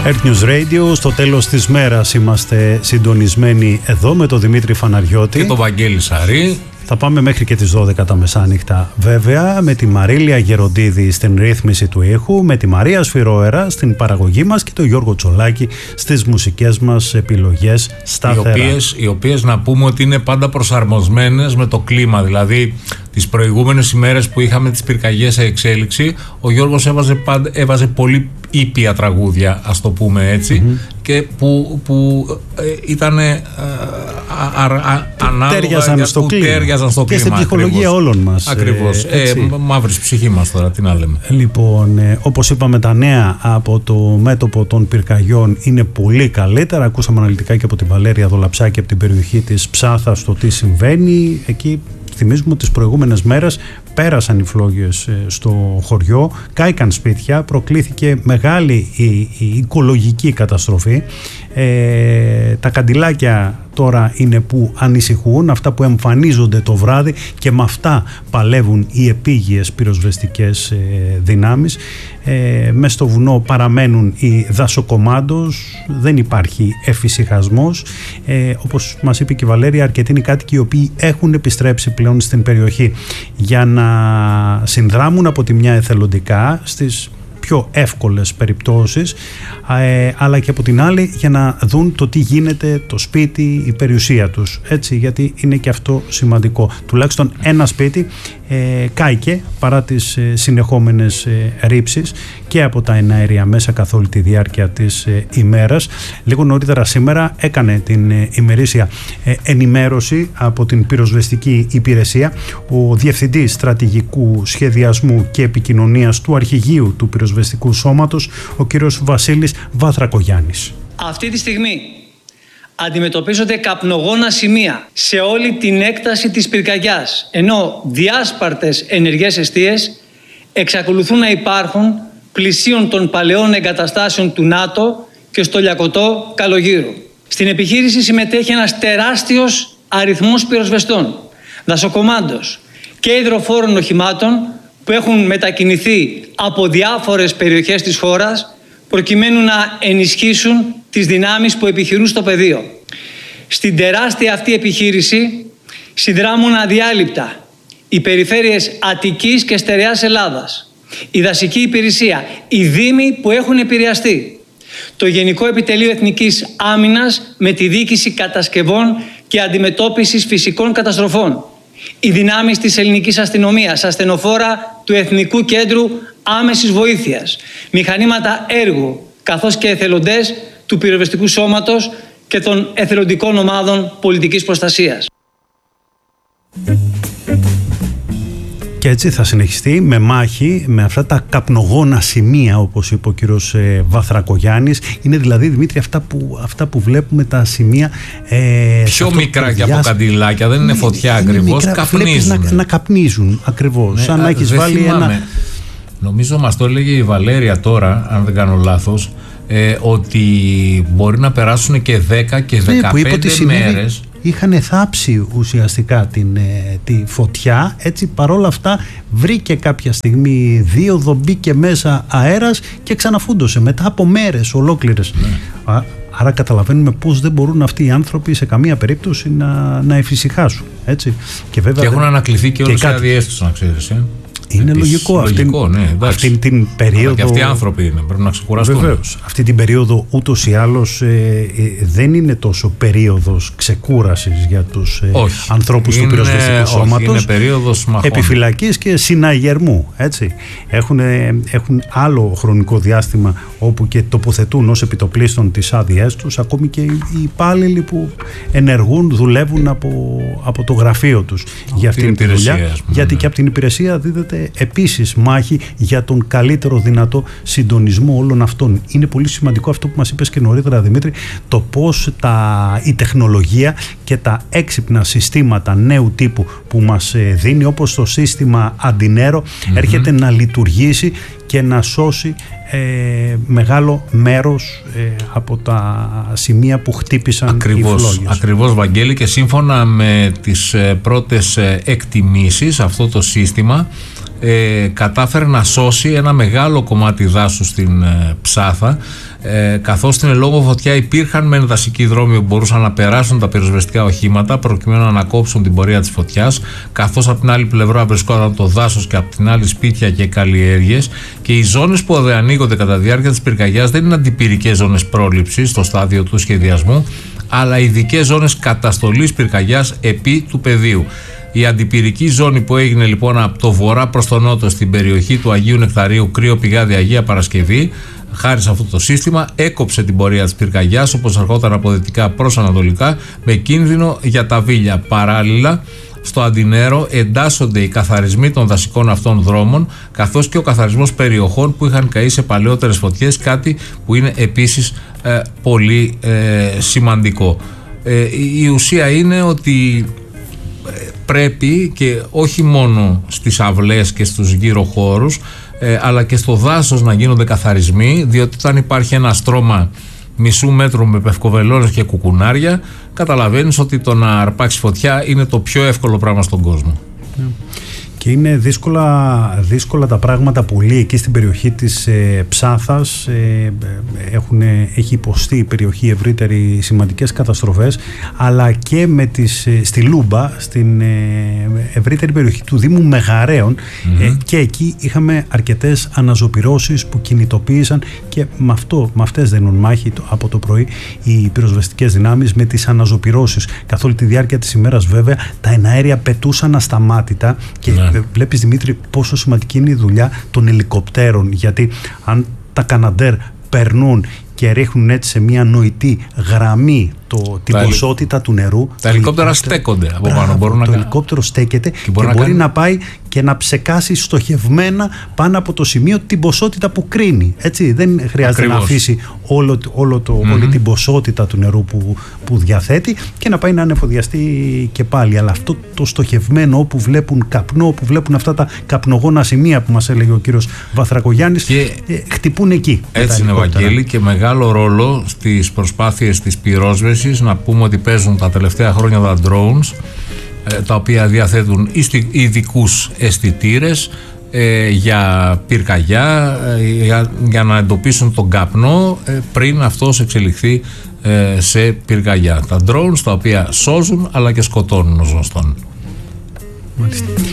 Earth News Radio, στο τέλος της μέρας είμαστε συντονισμένοι εδώ με τον Δημήτρη Φαναριώτη και τον Βαγγέλη Σαρή. Θα πάμε μέχρι και τις 12 τα μεσάνυχτα βέβαια, με τη Μαρίλια Γεροντίδη στην ρύθμιση του ήχου, με τη Μαρία Σφυρόερα στην παραγωγή μας και τον Γιώργο Τσολάκη στις μουσικές μας επιλογές σταθερά. Οι οποίες να πούμε ότι είναι πάντα προσαρμοσμένες με το κλίμα, δηλαδή τις προηγούμενες ημέρες που είχαμε τις πυρκαγιές σε εξέλιξη, ο Γιώργος έβαζε πολύ ήπια τραγούδια, ας το πούμε έτσι, και που ήταν τέριαζαν στο κλίμα και στην ψυχολογία όλων μας. Ακριβώς. Μαύρης ψυχή μας τώρα, τι να λέμε. Λοιπόν, όπως είπαμε, τα νέα από το μέτωπο των πυρκαγιών είναι πολύ καλύτερα. Ακούσαμε αναλυτικά και από την Βαλέρια Δολαψάκη από την περιοχή της Ψάθας το τι συμβαίνει εκεί. Θυμίζουμε ότι τις προηγούμενες μέρες πέρασαν οι φλόγες στο χωριό, κάηκαν σπίτια, προκλήθηκε μεγάλη η οικολογική καταστροφή. Τα καντιλάκια τώρα είναι που ανησυχούν, αυτά που εμφανίζονται το βράδυ, και με αυτά παλεύουν οι επίγειες πυροσβεστικές δυνάμεις. Μες στο βουνό παραμένουν οι δασοκομάντος, δεν υπάρχει εφησυχασμός. Όπως μας είπε και η Βαλέρια, αρκετοί είναι οι κάτοικοι οι οποίοι έχουν επιστρέψει πλέον στην περιοχή για να συνδράμουν από τη μια εθελοντικά στις πιο εύκολες περιπτώσεις, αλλά και από την άλλη για να δουν το τι γίνεται, το σπίτι, η περιουσία τους, έτσι, γιατί είναι και αυτό σημαντικό. Τουλάχιστον ένα σπίτι κάηκε παρά τις συνεχόμενες ρήψεις και από τα εναέρια μέσα καθ' όλη τη διάρκεια της ημέρας. Λίγο νωρίτερα σήμερα έκανε την ημερήσια ενημέρωση από την πυροσβεστική υπηρεσία ο Διευθυντής Στρατηγικού Σχεδιασμού και Επικοινωνίας του Αρχηγείου του Πυροσβεστικού Σώματος, ο κύριος Βασίλης Βάθρακογιάννης. Αυτή τη στιγμή αντιμετωπίζονται καπνογόνα σημεία σε όλη την έκταση της πυρκαγιάς, ενώ διάσπαρτες ενεργές εστίες εξακολουθούν να υπάρχουν πλησίων των παλαιών εγκαταστάσεων του ΝΑΤΟ και στο Λιακωτό Καλογύρου. Στην επιχείρηση συμμετέχει ένας τεράστιος αριθμός πυροσβεστών, δασοκομάντος και υδροφόρων οχημάτων που έχουν μετακινηθεί από διάφορες περιοχές της χώρας προκειμένου να ενισχύσουν τις δυνάμεις που επιχειρούν στο πεδίο. Στην τεράστια αυτή επιχείρηση συνδράμουν αδιάλειπτα οι περιφέρειες Αττικής και Στερεάς Ελλάδας, η δασική υπηρεσία, οι δήμοι που έχουν επηρεαστεί, το Γενικό Επιτελείο Εθνικής Άμυνας με τη διοίκηση κατασκευών και αντιμετώπισης φυσικών καταστροφών, οι δυνάμεις της ελληνικής αστυνομίας, ασθενοφόρα του Εθνικού Κέντρου Άμεσης Βοήθειας, μηχανήματα έργου, καθώς και εθελοντές του πυροσβεστικού σώματος και των εθελοντικών ομάδων πολιτικής προστασίας. Και έτσι θα συνεχιστεί με μάχη με αυτά τα καπνογόνα σημεία, όπως είπε ο κύριος Βαθρακογιάννης. Είναι δηλαδή, Δημήτρη, αυτά που βλέπουμε τα σημεία πιο μικρά και από καντιλάκια, δεν είναι φωτιά ακριβώς, καπνίζουν. Να καπνίζουν ακριβώς, σαν να έχεις βάλει ένα... Νομίζω μας το έλεγε η Βαλέρια τώρα, αν δεν κάνω λάθος, ότι μπορεί να περάσουν και 10 και 15 μέρες. Είχαν θάψει ουσιαστικά τη φωτιά, έτσι παρόλα αυτά βρήκε κάποια στιγμή δίωδο, μπήκε μέσα αέρας και ξαναφούντωσε μετά από μέρες ολόκληρες. Άρα καταλαβαίνουμε πώς δεν μπορούν αυτοί οι άνθρωποι σε καμία περίπτωση να εφησυχάσουν, έτσι. Και βέβαια και έχουν ανακληθεί και όλες οι άδειές τους, να ξέρεις. Είναι λογικό. Αυτή την περίοδο. Και αυτοί οι άνθρωποι είναι, πρέπει να ξεκουραστούν. Βεβαίως. Αυτή την περίοδο ούτως ή άλλως δεν είναι τόσο περίοδος ξεκούρασης για τους ανθρώπους του πυροσβεστικού σώματος. Είναι περίοδος μαχών. Επιφυλακής και συναγερμού. Έτσι. Έχουν άλλο χρονικό διάστημα όπου και τοποθετούν ως επιτοπλίστων τις άδειές τους, ακόμη και οι υπάλληλοι που ενεργούν, δουλεύουν από το γραφείο τους για αυτήν τη δουλειά. Γιατί και από την υπηρεσία δίδεται επίσης μάχη για τον καλύτερο δυνατό συντονισμό όλων αυτών. Είναι πολύ σημαντικό αυτό που μας είπες και νωρίτερα, Δημήτρη, το πώς η τεχνολογία και τα έξυπνα συστήματα νέου τύπου που μας δίνει, όπως το σύστημα Αντινέρο, έρχεται να λειτουργήσει και να σώσει μεγάλο μέρος από τα σημεία που χτύπησαν οι φλόγες. Ακριβώς, Βαγγέλη, και σύμφωνα με τις πρώτες εκτιμήσεις, αυτό το σύστημα κατάφερε να σώσει ένα μεγάλο κομμάτι δάσου στην Ψάθα, καθώς στην ελόγω φωτιά υπήρχαν μεν δασικοί δρόμοι που μπορούσαν να περάσουν τα πυροσβεστικά οχήματα προκειμένου να ανακόψουν την πορεία της φωτιάς, καθώς από την άλλη πλευρά βρισκόταν το δάσος και από την άλλη σπίτια και καλλιέργειες, και οι ζώνες που ανοίγονται κατά τη διάρκεια της πυρκαγιάς δεν είναι αντιπυρικές ζώνες πρόληψης στο στάδιο του σχεδιασμού, αλλά ειδικές ζώνες καταστολής πυρκαγιάς επί του πεδίου. Η αντιπυρική ζώνη που έγινε λοιπόν από το βορρά προς τον νότο στην περιοχή του Αγίου Νεκταρίου, Κρύο Πηγάδι, Αγία Παρασκευή, χάρη σε αυτό το σύστημα έκοψε την πορεία της πυρκαγιάς, όπως ερχόταν από δυτικά προς ανατολικά, με κίνδυνο για τα βίλια. Παράλληλα, στο Αντινέρο εντάσσονται οι καθαρισμοί των δασικών αυτών δρόμων, καθώς και ο καθαρισμός περιοχών που είχαν καεί σε παλαιότερες φωτιές, κάτι που είναι επίσης πολύ σημαντικό. Η ουσία είναι ότι πρέπει, και όχι μόνο στις αυλές και στους γύρω χώρους, αλλά και στο δάσος να γίνονται καθαρισμοί, διότι όταν υπάρχει ένα στρώμα μισού μέτρου με πευκοβελώνες και κουκουνάρια, καταλαβαίνεις ότι το να αρπάξει φωτιά είναι το πιο εύκολο πράγμα στον κόσμο. Και είναι δύσκολα τα πράγματα πολύ εκεί στην περιοχή της Ψάθας. Έχει υποστεί η περιοχή ευρύτερη σημαντικές καταστροφές, αλλά και στη Λούμπα, στην ευρύτερη περιοχή του Δήμου Μεγαρέων, και εκεί είχαμε αρκετές αναζωπυρώσεις που κινητοποίησαν, και με αυτές δίνουν μάχη από το πρωί οι πυροσβεστικές δυνάμεις, με τις αναζωπυρώσεις. Καθ' όλη τη διάρκεια της ημέρας βέβαια τα εναέρια πετούσαν ασταμάτητα, και βλέπεις, Δημήτρη, πόσο σημαντική είναι η δουλειά των ελικοπτέρων, γιατί αν τα Καναντέρ περνούν και ρίχνουν έτσι σε μια νοητή γραμμή την ποσότητα του νερού, τα ελικόπτερα στέκονται από πάνω. Το ελικόπτερο στέκεται και μπορεί να πάει και να ψεκάσει στοχευμένα πάνω από το σημείο την ποσότητα που κρίνει. Έτσι, δεν χρειάζεται να αφήσει όλη την ποσότητα του νερού που διαθέτει και να πάει να ανεφοδιαστεί και πάλι. Αλλά αυτό το στοχευμένο, όπου βλέπουν καπνό, όπου βλέπουν αυτά τα καπνογόνα σημεία που μας έλεγε ο κύριος Βαθρακογιάννης, χτυπούν εκεί. Έτσι είναι, Βαγγέλη, και μεγάλο ρόλο στις προσπάθειες της πυρόσβεσης. Να πούμε ότι παίζουν τα τελευταία χρόνια τα drones, τα οποία διαθέτουν ειδικούς αισθητήρες για πυρκαγιά, για να εντοπίσουν τον καπνό πριν αυτός εξελιχθεί σε πυρκαγιά. Τα drones τα οποία σώζουν αλλά και σκοτώνουν, ως γνωστόν. Μάλιστα.